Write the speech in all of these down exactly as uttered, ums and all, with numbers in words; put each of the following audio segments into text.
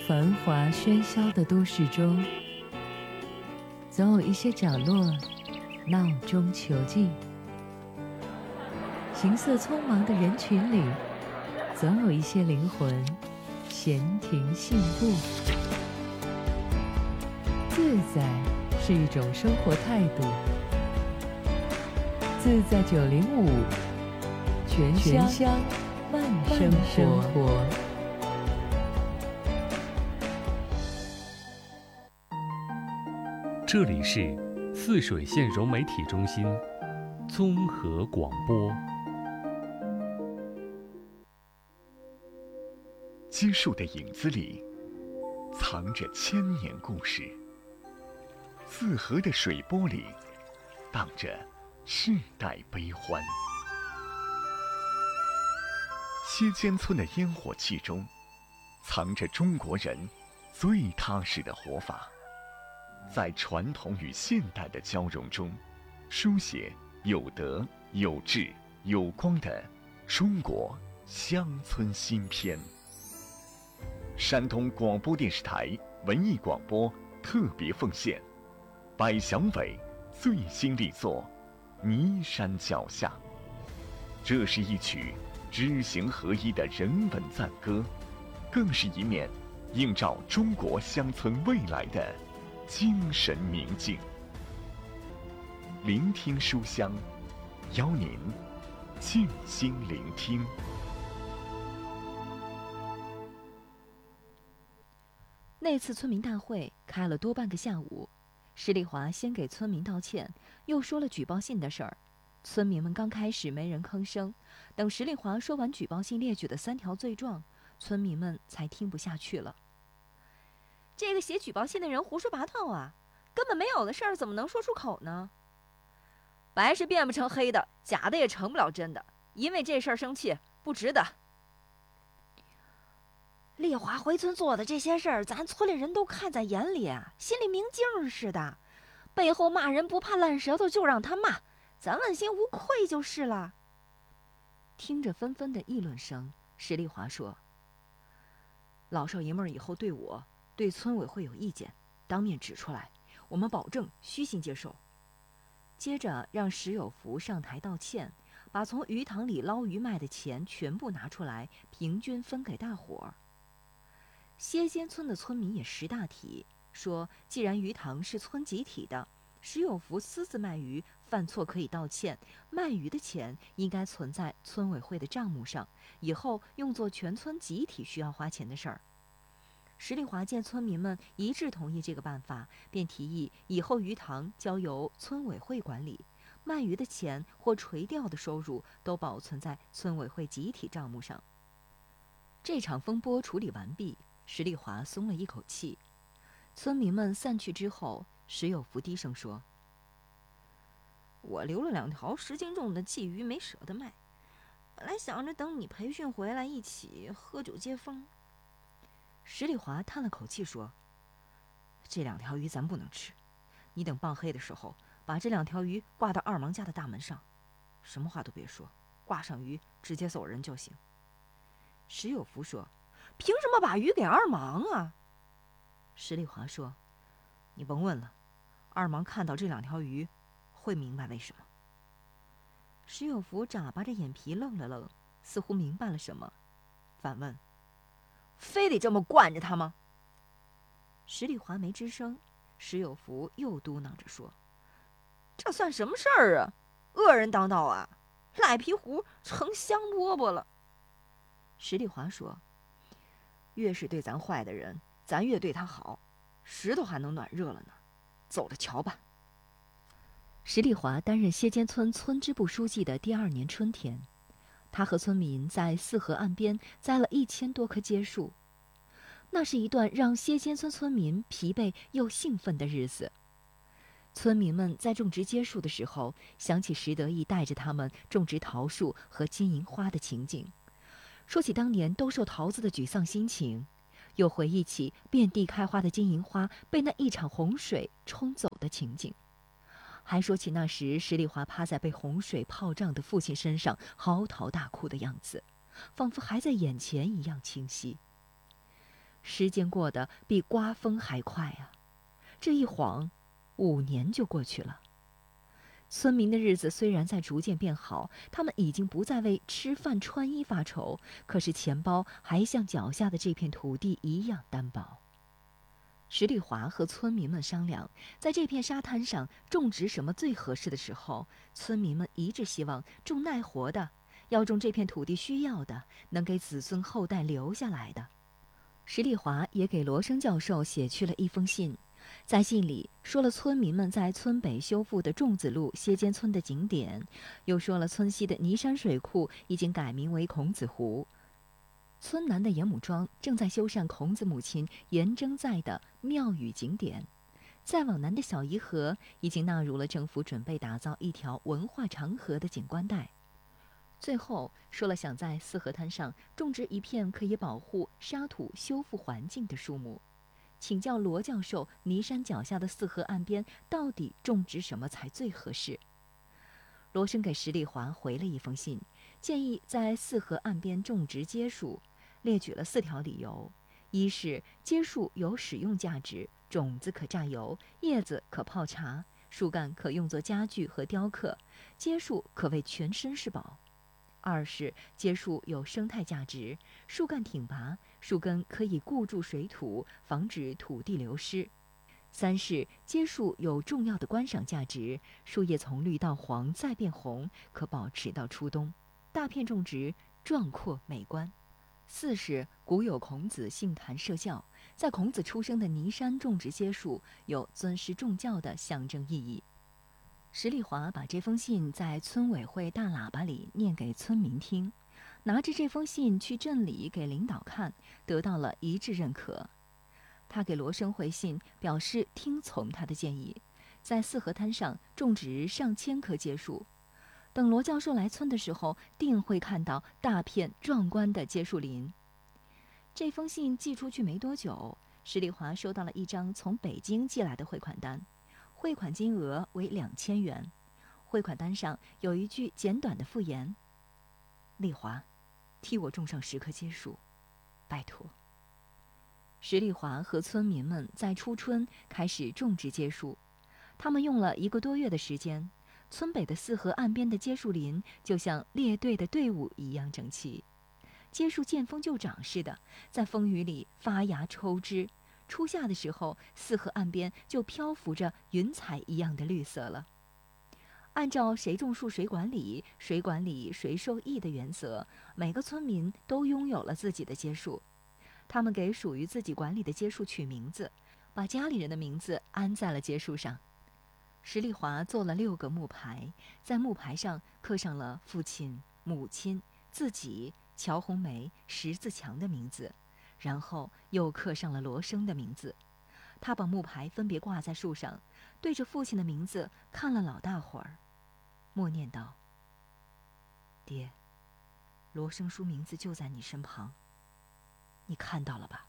繁华喧嚣的都市中，总有一些角落闹中求静；行色匆忙的人群里，总有一些灵魂闲庭信步。自在是一种生活态度。自在九零五，全香慢生活。 这里是泗水县融媒体中心综合广播。 基树的影子里藏着千年故事，泗河的水波里荡着世代悲欢。歇间村的烟火气中藏着中国人最踏实的活法，在传统与现代的交融中，书写有德有志有光的中国乡村新篇。山东广播电视台文艺广播特别奉献百祥伟最新力作《泥山脚下》。这是一曲知行合一的人文赞歌，更是一面映照中国乡村未来的精神明镜。聆听书香，邀您静心聆听。 那次村民大会开了多半个下午，施丽华先给村民道歉，又说了举报信的事儿。村民们刚开始没人吭声，等施丽华说完举报信列举的三条罪状，村民们才听不下去了。这个写举报信的人胡说八道啊，根本没有的事儿怎么能说出口呢？白是变不成黑的，假的也成不了真的，因为这事儿生气不值得。 丽华回村做的这些事儿，咱村里人都看在眼里，心里明镜似的。背后骂人不怕烂舌头，就让他骂，咱问心无愧就是了。 听着纷纷的议论声，施丽华说：“老少爷们儿以后对我、对村委会有意见，当面指出来，我们保证虚心接受。”接着让石有福上台道歉，把从鱼塘里捞鱼卖的钱全部拿出来，平均分给大伙儿。歇间村的村民也识大体，说既然鱼塘是村集体的，石有福私自卖鱼犯错可以道歉，卖鱼的钱应该存在村委会的账目上，以后用作全村集体需要花钱的事儿。石丽华见村民们一致同意这个办法，便提议以后鱼塘交由村委会管理，卖鱼的钱或垂钓的收入都保存在村委会集体账目上。这场风波处理完毕，石丽华松了一口气。村民们散去之后，石有福低声说：“ 我留了两条十斤重的鲫鱼没舍得卖，本来想着等你培训回来一起喝酒接风。” 石丽华叹了口气说：“这两条鱼咱不能吃，你等傍黑的时候，把这两条鱼挂到二毛家的大门上，什么话都别说，挂上鱼直接走人就行。”石有福说：“ 凭什么把鱼给二毛啊？” 石丽华说：“你甭问了，二毛看到这两条鱼，会明白为什么。”石有福眨巴着眼皮愣了愣，似乎明白了什么，反问：“ 非得这么惯着他吗？” 石丽华没吱声，石有福又嘟囔着说：“ 这算什么事儿啊？恶人当道啊！赖皮胡成香饽饽了。” 石丽华说：“越是对咱坏的人，咱越对他好，石头还能暖热了呢。走着瞧吧。”石丽华担任歇间村村支部书记的第二年春天，他和村民在泗河岸边栽了一千多棵街树。那是一段让歇间村村民疲惫又兴奋的日子。村民们在种植街树的时候，想起石得意带着他们种植桃树和金银花的情景，说起当年兜售桃子的沮丧心情，又回忆起遍地开花的金银花被那一场洪水冲走的情景，还说起那时石丽华趴在被洪水泡胀的父亲身上嚎啕大哭的样子，仿佛还在眼前一样清晰。 时间过得比刮风还快啊！这一晃，五年就过去了。村民的日子虽然在逐渐变好，他们已经不再为吃饭穿衣发愁，可是钱包还像脚下的这片土地一样单薄。石丽华和村民们商量，在这片沙滩上种植什么最合适的时候，村民们一致希望种耐活的，要种这片土地需要的，能给子孙后代留下来的。石丽华也给罗生教授写去了一封信，在信里说了村民们在村北修复的粽子路歇间村的景点，又说了村西的尼山水库已经改名为孔子湖，村南的严母庄正在修缮孔子母亲颜征在的庙宇景点，再往南的小姨河已经纳入了政府准备打造一条文化长河的景观带。最后说了想在四河滩上种植一片可以保护沙土修复环境的树木，请教罗教授尼山脚下的四河岸边到底种植什么才最合适。罗生给石丽华回了一封信，建议在四河岸边种植秸树，列举了四条理由：一是秸树有使用价值，种子可榨油，叶子可泡茶，树干可用作家具和雕刻，秸树可谓全身是宝；二是秸树有生态价值，树干挺拔，树根可以固住水土，防止土地流失；三是秸树有重要的观赏价值，树叶从绿到黄再变红，可保持到初冬，大片种植壮阔美观；四是古有孔子杏坛设教，在孔子出生的尼山种植秸树，有尊师重教的象征意义。石丽华把这封信在村委会大喇叭里念给村民听，拿着这封信去镇里给领导看，得到了一致认可。他给罗生回信，表示听从他的建议，在四河滩上种植上千棵秸树。等罗教授来村的时候，定会看到大片壮观的秸树林。这封信寄出去没多久，石丽华收到了一张从北京寄来的汇款单，汇款金额为两千元。汇款单上有一句简短的附言：丽华，替我种上十棵秸树，拜托。石丽华和村民们在初春开始种植秸树，他们用了一个多月的时间，村北的四河岸边的秸树林就像列队的队伍一样整齐。秸树见风就长似的，在风雨里发芽抽枝，初夏的时候，四河岸边就漂浮着云彩一样的绿色了。按照谁种树谁管理，谁管理谁受益的原则，每个村民都拥有了自己的秸树。他们给属于自己管理的秸树取名字，把家里人的名字安在了秸树上。石丽华做了六个木牌，在木牌上刻上了父亲、母亲、自己、乔红梅、石自强的名字，然后又刻上了罗生的名字。他把木牌分别挂在树上，对着父亲的名字看了老大会儿，默念道：爹，罗生叔名字就在你身旁，你看到了吧？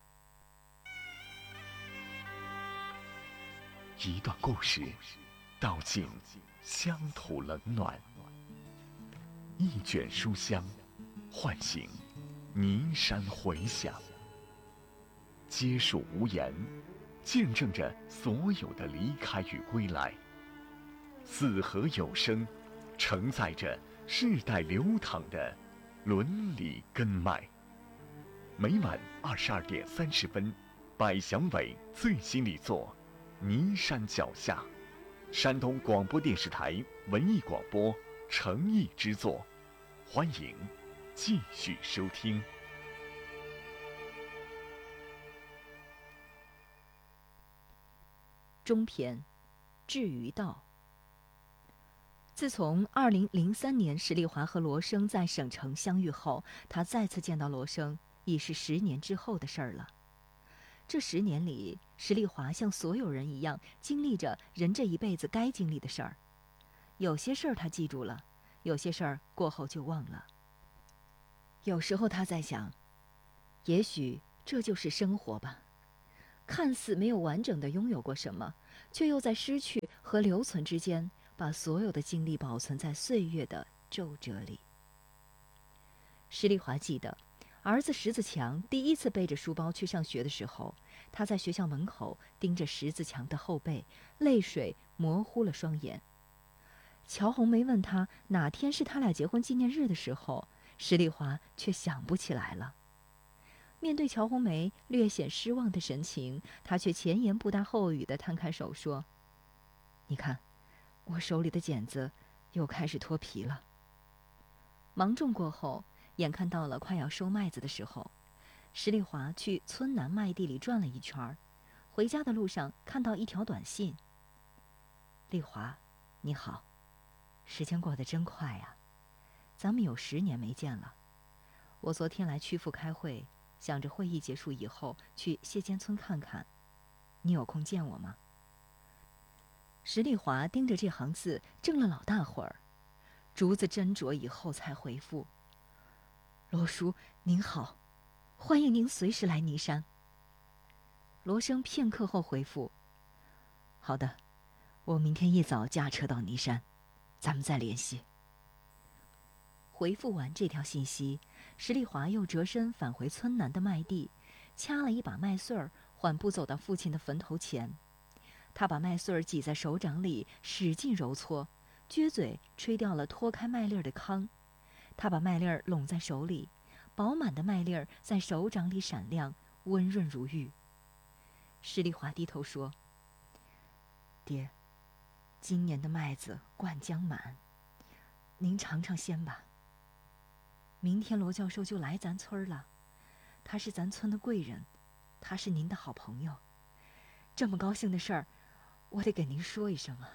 一段故事道尽乡土冷暖，一卷书香唤醒尼山回响。皆属无言，见证着所有的离开与归来。四河有声，承载着世代流淌的伦理根脉。每晚二十二点三十分，百祥伟最新力作《尼山脚下》，山东广播电视台文艺广播诚意之作，欢迎继续收听。 中篇，至于道。自从二零零三年石丽华和罗生在省城相遇后，他再次见到罗生已是十年之后的事儿了。这十年里，石丽华像所有人一样经历着人这一辈子该经历的事儿。有些事儿他记住了，有些事儿过后就忘了。有时候他在想，也许这就是生活吧，看似没有完整的拥有过什么，却又在失去和留存之间，把所有的经历保存在岁月的皱褶里。石丽华记得， 儿子石子强第一次背着书包去上学的时候，他在学校门口盯着石子强的后背，泪水模糊了双眼。乔红梅问他哪天是他俩结婚纪念日的时候，石丽华却想不起来了。面对乔红梅略显失望的神情，他却前言不搭后语地摊开手说：“你看，我手里的茧子又开始脱皮了。”芒种过后，眼看到了快要收麦子的时候，石丽华去村南麦地里转了一圈，回家的路上看到一条短信：“丽华，你好，时间过得真快呀，咱们有十年没见了。我昨天来曲阜开会，想着会议结束以后去谢间村看看，你有空见我吗？”石丽华盯着这行字怔了老大会儿，竹子斟酌以后才回复：“罗叔您好，欢迎您随时来尼山。”罗生片刻后回复：“好的，我明天一早驾车到尼山，咱们再联系。”回复完这条信息，石丽华又折身返回村南的麦地，掐了一把麦穗儿，缓步走到父亲的坟头前。他把麦穗儿挤在手掌里，使劲揉搓，撅嘴吹掉了脱开麦粒儿的糠。他把麦粒儿拢在手里，饱满的麦粒儿在手掌里闪亮，温润如玉。石丽华低头说：“爹，今年的麦子灌浆满，您尝尝鲜吧。明天罗教授就来咱村了，他是咱村的贵人，他是您的好朋友。这么高兴的事儿，我得给您说一声啊。”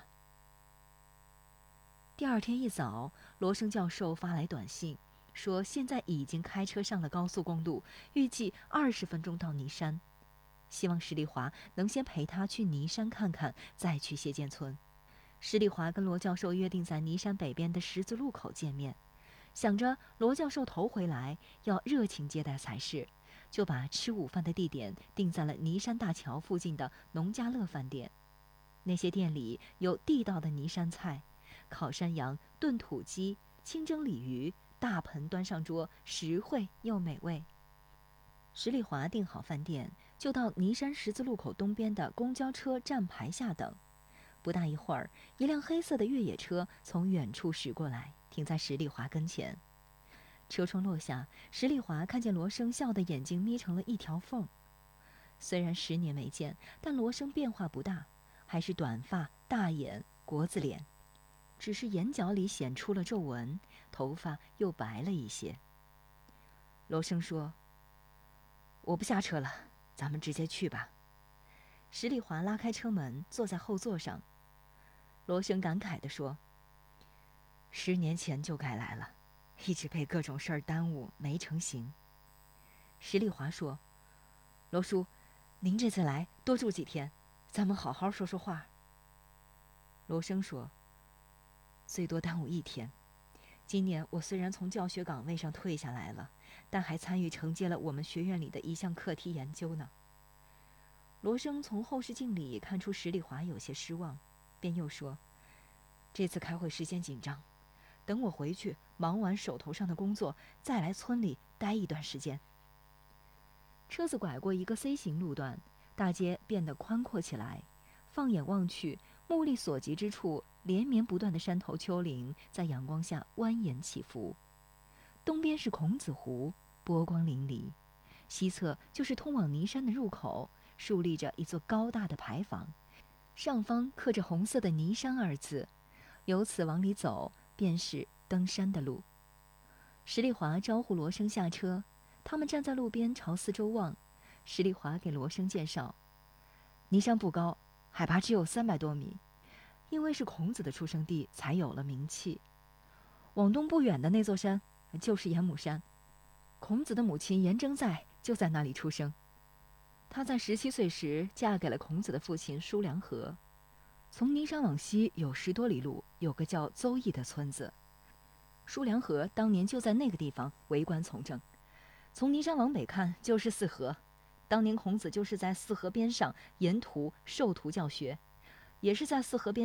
第二天一早，罗生教授发来短信，说现在已经开车上了高速公路，预计二十分钟到尼山，希望石丽华能先陪他去尼山看看，再去谢间村。石丽华跟罗教授约定在尼山北边的十字路口见面，想着罗教授头回来要热情接待才是，就把吃午饭的地点定在了尼山大桥附近的农家乐饭店。那些店里有地道的尼山菜，烤山羊、炖土鸡、清蒸鲤鱼，大盆端上桌，实惠又美味。石丽华订好饭店，就到尼山十字路口东边的公交车站牌下等。不大一会儿，一辆黑色的越野车从远处驶过来，停在石丽华跟前。车窗落下，石丽华看见罗生笑的眼睛眯成了一条缝。虽然十年没见，但罗生变化不大，还是短发、大眼、国字脸，只是眼角里显出了皱纹，头发又白了一些。罗生说：“我不下车了，咱们直接去吧。”石丽华拉开车门，坐在后座上。罗生感慨地说：“十年前就该来了，一直被各种事儿耽误，没成行。”石丽华说：“罗叔，您这次来多住几天，咱们好好说说话。”罗生说：“最多耽误一天。今年我虽然从教学岗位上退下来了，但还参与承接了我们学院里的一项课题研究呢。”罗生从后视镜里看出石丽华有些失望，便又说：“这次开会时间紧张，等我回去忙完手头上的工作，再来村里待一段时间。”车子拐过一个 C 型路段，大街变得宽阔起来。放眼望去，目力所及之处，连绵不断的山头丘陵在阳光下蜿蜒起伏。东边是孔子湖，波光粼粼；西侧就是通往尼山的入口，竖立着一座高大的牌坊，上方刻着红色的尼山二字。由此往里走，便是登山的路。石丽华招呼罗生下车，他们站在路边朝四周望。石丽华给罗生介绍：“尼山不高，海拔只有三百多米，因为是孔子的出生地，才有了名气。往东不远的那座山就是严母山，孔子的母亲颜征在就在那里出生。她在十七岁时嫁给了孔子的父亲叔良和。从尼山往西有十多里路，有个叫邹邑的村子，叔良和当年就在那个地方为官从政。从尼山往北看就是泗河，当年孔子就是在泗河边上沿途授徒教学，也是在泗河边